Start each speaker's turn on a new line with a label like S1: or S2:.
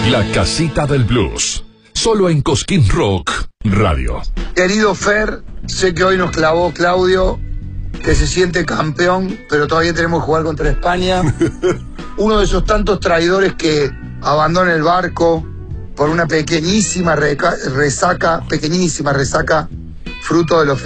S1: La Casita del Blues. Solo en Cosquín Rock Radio.
S2: Querido Fer, sé que hoy nos clavó Claudio, que se siente campeón, pero todavía tenemos que jugar contra España. Uno de esos tantos traidores que abandona el barco por una pequeñísima resaca, fruto de los